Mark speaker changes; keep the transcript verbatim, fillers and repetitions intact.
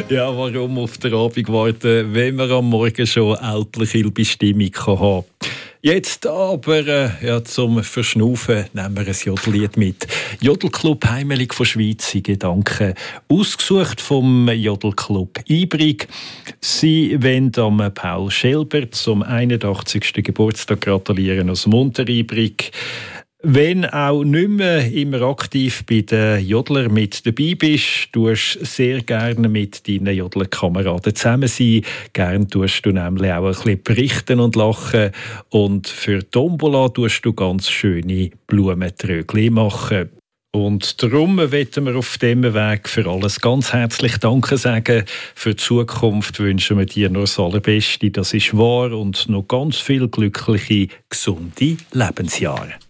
Speaker 1: Ja, warum auf den Abend warten, wenn man am Morgen schon ältliche Bestimmung haben kann? Jetzt aber äh, ja, zum Verschnaufen nehmen wir ein Jodellied mit. Jodelclub Heimelig von Schweiz, Gedanken. Ausgesucht vom Jodelclub Ibrig. Sie wollen am Paul Schelber zum einundachtzigsten Geburtstag gratulieren aus Munter-Ibrig. Wenn auch nicht mehr immer aktiv bei den Jodler mit dabei bist, tust du sehr gerne mit deinen Jodlerkameraden zusammen sein. Gerne tust du nämlich auch ein bisschen berichten und lachen. Und für Tombola tust du ganz schöne Blumentrögli machen. Und darum wollen wir auf diesem Weg für alles ganz herzlich Danke sagen. Für die Zukunft wünschen wir dir nur das Allerbeste, das ist wahr, und noch ganz viele glückliche, gesunde Lebensjahre.